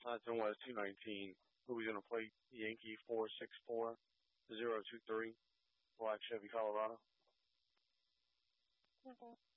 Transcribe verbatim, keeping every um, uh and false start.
That's in West two nineteen. Who we going to play? Yankee four six four zero two three, Black Chevy, Colorado. Okay.